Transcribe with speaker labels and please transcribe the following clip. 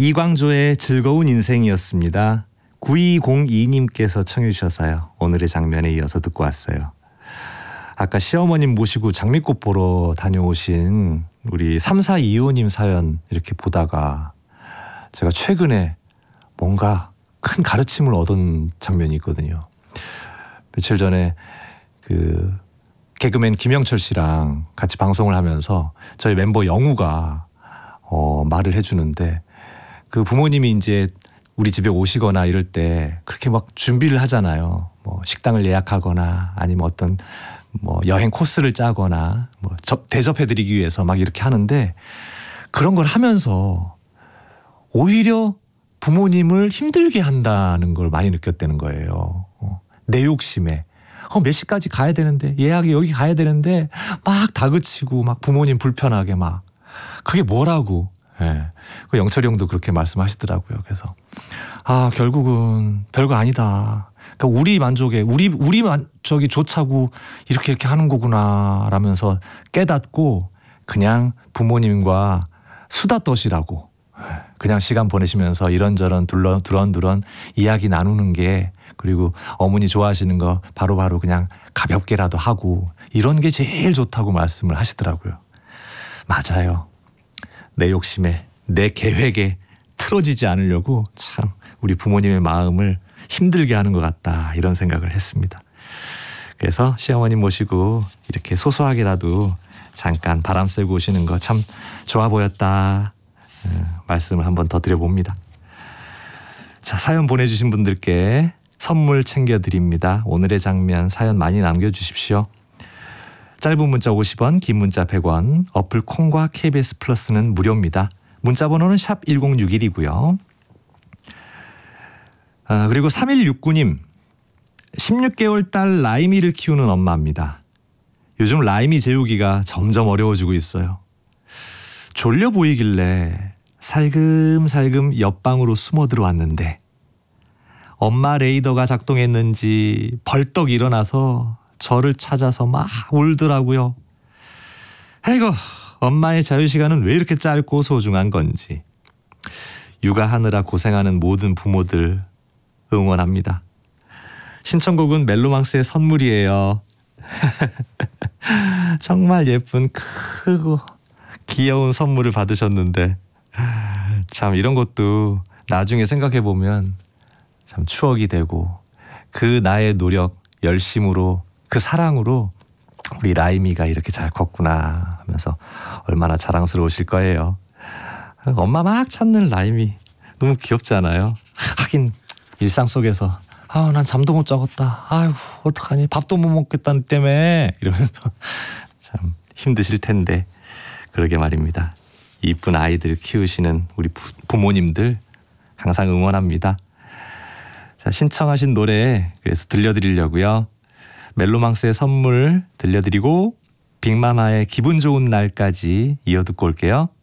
Speaker 1: 이광조의 즐거운 인생이었습니다. 9202님께서 청해 주셔서요. 오늘의 장면에 이어서 듣고 왔어요. 아까 시어머님 모시고 장미꽃 보러 다녀오신 우리 3425님 사연 이렇게 보다가 제가 최근에 뭔가 큰 가르침을 얻은 장면이 있거든요. 며칠 전에 그 개그맨 김영철 씨랑 같이 방송을 하면서 저희 멤버 영우가 말을 해주는데 그 부모님이 이제 우리 집에 오시거나 이럴 때 그렇게 막 준비를 하잖아요. 뭐 식당을 예약하거나 아니면 어떤 뭐 여행 코스를 짜거나 뭐 대접해드리기 위해서 막 이렇게 하는데 그런 걸 하면서 오히려 부모님을 힘들게 한다는 걸 많이 느꼈다는 거예요. 내 욕심에 몇 시까지 가야 되는데 예약이 여기 가야 되는데 막 다그치고 막 부모님 불편하게 막 그게 뭐라고. 예. 그 영철이 형도 그렇게 말씀하시더라고요. 그래서 결국은 별거 아니다. 그러니까 우리 만족에 우리 만족이 좋자고 이렇게 하는 거구나 라면서 깨닫고 그냥 부모님과 수다 떠시라고 그냥 시간 보내시면서 이런저런 두런두런 이야기 나누는 게 그리고 어머니 좋아하시는 거 바로바로 그냥 가볍게라도 하고 이런 게 제일 좋다고 말씀을 하시더라고요. 맞아요. 내 욕심에 내 계획에 틀어지지 않으려고 참 우리 부모님의 마음을 힘들게 하는 것 같다 이런 생각을 했습니다. 그래서 시어머님 모시고 이렇게 소소하게라도 잠깐 바람 쐬고 오시는 거 참 좋아 보였다 말씀을 한번 더 드려봅니다. 자, 사연 보내주신 분들께 선물 챙겨드립니다. 오늘의 장면 사연 많이 남겨주십시오. 짧은 문자 50원, 긴 문자 100원, 어플 콩과 KBS 플러스는 무료입니다. 문자 번호는 샵 1061이고요. 그리고 3169님, 16개월 딸 라임이를 키우는 엄마입니다. 요즘 라임이 재우기가 점점 어려워지고 있어요. 졸려 보이길래 살금살금 옆방으로 숨어 들어왔는데 엄마 레이더가 작동했는지 벌떡 일어나서 저를 찾아서 막 울더라고요. 아이고, 엄마의 자유시간은 왜 이렇게 짧고 소중한 건지. 육아하느라 고생하는 모든 부모들 응원합니다. 신청곡은 멜로망스의 선물이에요. 정말 예쁜 크고 귀여운 선물을 받으셨는데 참 이런 것도 나중에 생각해보면 참 추억이 되고 그 나의 노력, 열심으로 그 사랑으로 우리 라임이가 이렇게 잘 컸구나 하면서 얼마나 자랑스러우실 거예요. 엄마 막 찾는 라임이 너무 귀엽잖아요. 하긴 일상 속에서 난 잠도 못 자겠다. 아유 어떡하니 밥도 못 먹겠다는 때문에 이러면서 참 힘드실 텐데 그러게 말입니다. 이쁜 아이들 키우시는 우리 부모님들 항상 응원합니다. 자, 신청하신 노래 그래서 들려드리려고요. 멜로망스의 선물 들려드리고 빅마마의 기분 좋은 날까지 이어 듣고 올게요.